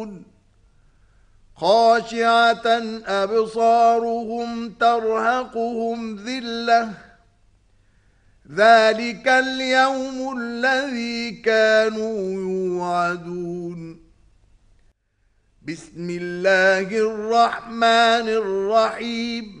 خاشعة أبصارهم ترهقهم ذلة ذلك اليوم الذي كانوا يوعدون بسم الله الرحمن الرحيم